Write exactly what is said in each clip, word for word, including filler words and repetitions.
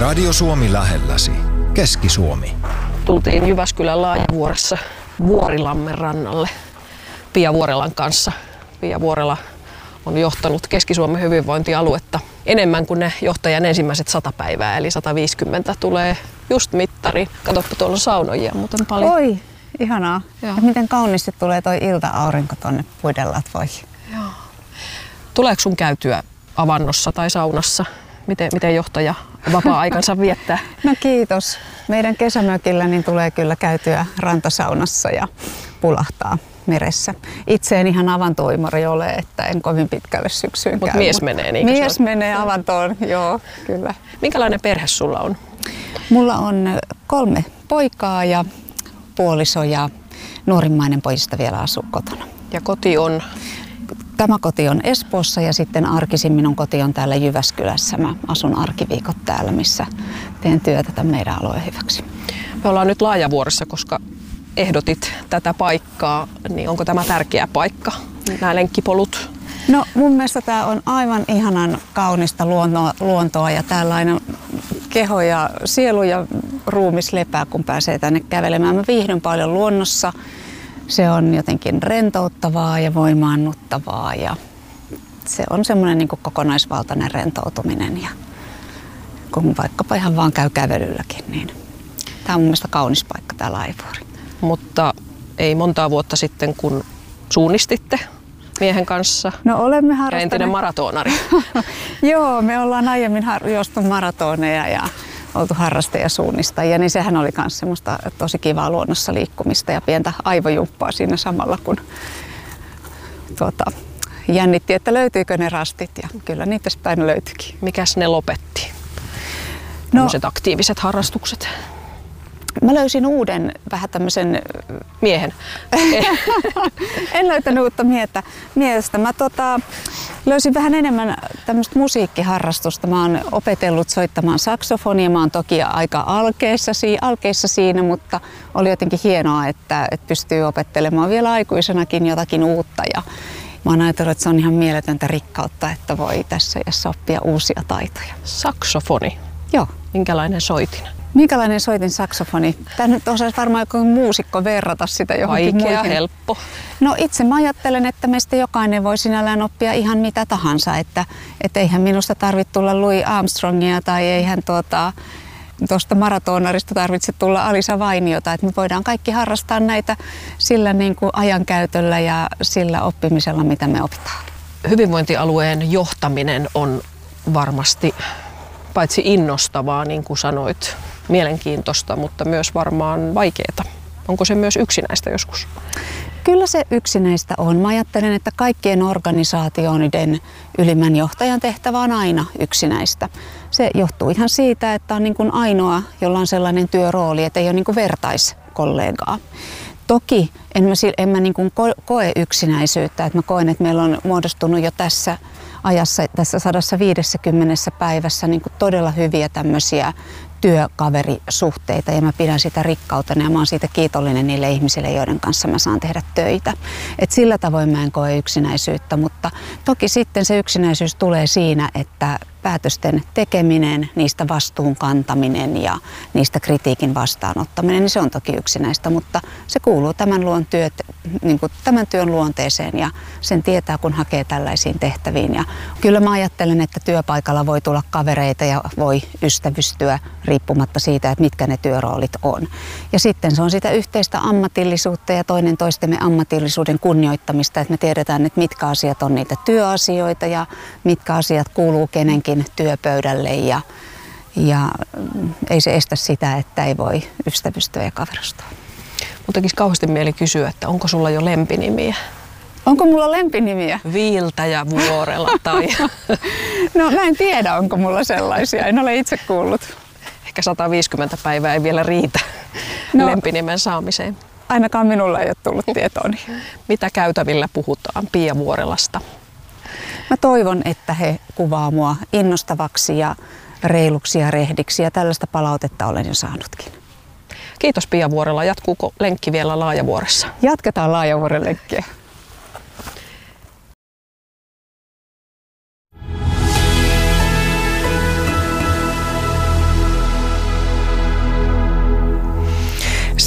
Radio Suomi lähelläsi. Keski-Suomi. Tultiin Jyväskylän Laajavuoressa Vuorilammen rannalle Pia Vuorelan kanssa. Pia Vuorela on johtanut Keski-Suomen hyvinvointialuetta enemmän kuin ne johtajan ensimmäiset sata päivää, eli sata viisikymmentä tulee just mittari. Katsoppa, tuolla on saunoja muuten paljon. Oi, ihanaa. Ja miten kauniisti tulee toi ilta-aurinko tonne puiden latvoihin. Joo. Tuleeko sun käytyä avannossa tai saunassa? Miten, miten johtaja vapaa-aikansa viettää? No kiitos. Meidän kesämökillä niin tulee kyllä käytyä rantasaunassa ja pulahtaa meressä. Itse en ihan avantoimari ole, että en kovin pitkälle syksyyn Mut käy. mies Mut menee, niin mies menee avantoon, joo, kyllä. Minkälainen perhe sulla on? Mulla on kolme poikaa ja puoliso ja nuorimmainen pojista vielä asuu kotona. Ja koti on? Tämä koti on Espoossa ja sitten arkisin minun koti on täällä Jyväskylässä. Mä asun arkiviikot täällä, missä teen työtä tämän meidän alueen hyväksi. Me ollaan nyt Laajavuoressa, koska ehdotit tätä paikkaa, niin onko tämä tärkeä paikka, nämä lenkkipolut? No mun mielestä tämä on aivan ihanan kaunista luontoa, luontoa ja tällainen keho ja sielu ja ruumis lepää, kun pääsee tänne kävelemään. Mä viihdyn paljon luonnossa. Se on jotenkin rentouttavaa ja voimaannuttavaa ja se on semmoinen niin kuin kokonaisvaltainen rentoutuminen. Ja kun vaikkapa ihan vaan käy kävelylläkin, niin tämä on mun mielestä kaunis paikka tää Laajavuori. Mutta ei montaa vuotta sitten, kun suunnistitte miehen kanssa. No olemme harrastaneet. Ja entinen maratonari. Joo, me ollaan aiemmin har- juostu maratoneja ja oltu harrastajasuunnistajia, niin sehän oli myös semmoista tosi kivaa luonnossa liikkumista ja pientä aivojumppaa siinä samalla, kun tuota, jännitti, että löytyykö ne rastit ja kyllä niitä sitten aina löytyikin. Mikäs ne lopetti? No, tämmöiset aktiiviset harrastukset. Mä löysin uuden vähän tämmöisen miehen. En löytänyt uutta miestä. miestä. Mä tota, löysin vähän enemmän tämmöistä musiikkiharrastusta. Mä oon opetellut soittamaan saksofonia. Mä oon toki aika alkeissa, alkeissa siinä, mutta oli jotenkin hienoa, että, että pystyy opettelemaan vielä aikuisenakin jotakin uutta. Ja mä oon ajatellut, että se on ihan mieletöntä rikkautta, että voi tässä iässä oppia uusia taitoja. Saksofoni? Joo. Minkälainen soitin? Minkälainen soitin saksofoni? Tämä nyt osaisi varmaan joku muusikko verrata sitä johonkin Vaikea, muihin. helppo. No itse mä ajattelen, että meistä jokainen voi sinällään oppia ihan mitä tahansa. Että et eihän minusta tarvitse tulla Louis Armstrongia tai eihän tuota, tuosta maratonarista tarvitse tulla Alisa Vainiota. Että me voidaan kaikki harrastaa näitä sillä niin kuin ajankäytöllä ja sillä oppimisella, mitä me opitaan. Hyvinvointialueen johtaminen on varmasti paitsi innostavaa, niin kuin sanoit, mielenkiintoista, mutta myös varmaan vaikeaa. Onko se myös yksinäistä joskus? Kyllä se yksinäistä on. Mä ajattelen, että kaikkien organisaatioiden ylimmän johtajan tehtävä on aina yksinäistä. Se johtuu ihan siitä, että on niin kuin ainoa, jolla on sellainen työrooli, että ei ole niin kuin vertaiskollegaa. Toki en mä, en mä niin kuin koe yksinäisyyttä, että mä koen, että meillä on muodostunut jo tässä ajassa, tässä sata viisikymmentä päivässä niin kuin todella hyviä tämmöisiä työkaverisuhteita ja mä pidän sitä rikkautena ja mä oon siitä kiitollinen niille ihmisille, joiden kanssa mä saan tehdä töitä. Et sillä tavoin mä en koe yksinäisyyttä, mutta toki sitten se yksinäisyys tulee siinä, että päätösten tekeminen, niistä vastuun kantaminen ja niistä kritiikin vastaanottaminen, niin se on toki yksinäistä, mutta se kuuluu tämän, luon työt, niin kuin tämän työn luonteeseen ja sen tietää, kun hakee tällaisiin tehtäviin. Ja kyllä mä ajattelen, että työpaikalla voi tulla kavereita ja voi ystävystyä riippumatta siitä, että mitkä ne työroolit on. Ja sitten se on sitä yhteistä ammatillisuutta ja toinen toistemme ammatillisuuden kunnioittamista, että me tiedetään, että mitkä asiat on niitä työasioita ja mitkä asiat kuuluu kenenkin työpöydälle ja, ja ei se estä sitä, että ei voi ystävystyä ja kaverustua. Mutta tekisi kauheasti mieli kysyä, että onko sulla jo lempinimiä? Onko mulla lempinimiä? Viiltäjä, Vuorela tai... No mä en tiedä, onko mulla sellaisia. En ole itse kuullut. Ehkä sata viisikymmentä päivää ei vielä riitä no, lempinimen saamiseen. Ainakaan minulla ei ole tullut tietooni. Mitä käytävillä puhutaan Pia Vuorelasta? Mä toivon, että he kuvaa mua innostavaksi ja reiluksi ja rehdiksi ja tällaista palautetta olen jo saanutkin. Kiitos Pia Vuorela. Jatkuuko lenkki vielä Laajavuoressa? Jatketaan Laajavuoren lenkkiä.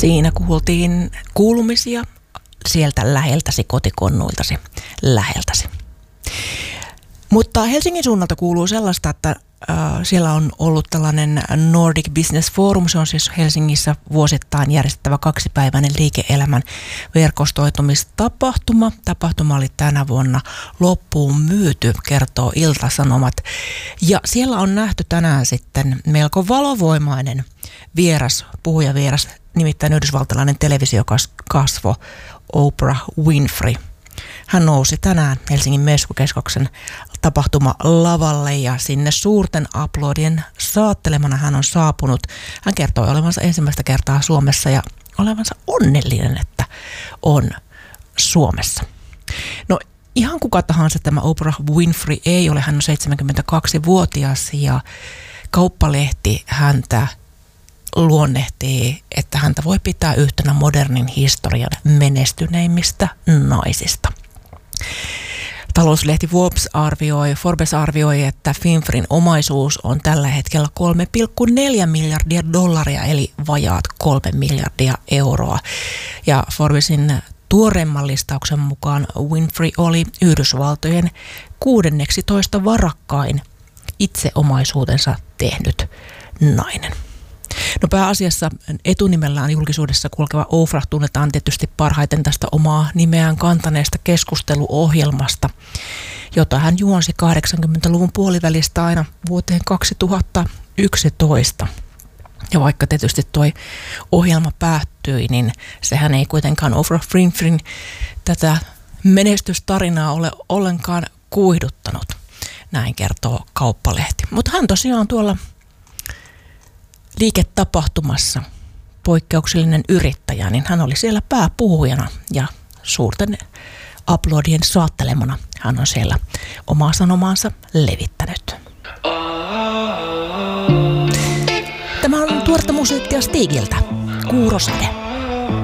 Siinä kuultiin kuulumisia sieltä läheltäsi, kotikonnuiltasi, läheltäsi. Mutta Helsingin suunnalta kuuluu sellaista, että äh, siellä on ollut tällainen Nordic Business Forum. Se on siis Helsingissä vuosittain järjestettävä kaksipäiväinen liike-elämän verkostoitumistapahtuma. Tapahtuma oli tänä vuonna loppuun myyty, kertoo Ilta-Sanomat. Ja siellä on nähty tänään sitten melko valovoimainen vieras, puhujavieras, nimittäin yhdysvaltalainen televisiokasvo Oprah Winfrey. Hän nousi tänään Helsingin Meskukeskuksen tapahtuma-lavalle ja sinne suurten aplodien saattelemana hän on saapunut. Hän kertoi olevansa ensimmäistä kertaa Suomessa ja olevansa onnellinen, että on Suomessa. No ihan kuka tahansa tämä Oprah Winfrey ei ole. Hän on seitsemänkymmentäkaksivuotias ja Kauppalehti häntä luonnehtii, että häntä voi pitää yhtenä modernin historian menestyneimmistä naisista. Talouslehti Forbes arvioi, Forbes arvioi, että Winfreyn omaisuus on tällä hetkellä kolme pilkku neljä miljardia dollaria, eli vajaat kolme miljardia euroa. Ja Forbesin tuoreemman listauksen mukaan Winfrey oli Yhdysvaltojen kuudenneksitoista varakkain itse omaisuutensa tehnyt nainen. No pääasiassa etunimellään julkisuudessa kulkeva Oprah tunnetaan tietysti parhaiten tästä omaa nimeään kantaneesta keskusteluohjelmasta, jota hän juonsi kahdeksankymmentäluvun puolivälistä aina vuoteen kaksituhattayksitoista. Ja vaikka tietysti toi ohjelma päättyi, niin sehän ei kuitenkaan Oprah Winfreyn tätä menestystarinaa ole ollenkaan kuihduttanut. Näin kertoo Kauppalehti. Mutta hän tosiaan tuolla liiketapahtumassa poikkeuksellinen yrittäjä, niin hän oli siellä pääpuhujana ja suurten aplodien saattelemana hän on siellä omaa sanomaansa levittänyt. Tämä on tuoretta musiikkia Stigiltä, Kuurosade.